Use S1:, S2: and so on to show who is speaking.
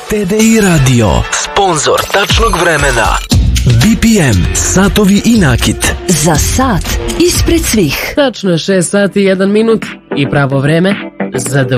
S1: TDI Radio, sponzor tačnog vremena. BPM, satovi i nakit.
S2: Za sat ispred svih.
S3: Tačno 6 sati i 1 minut i pravo vreme za The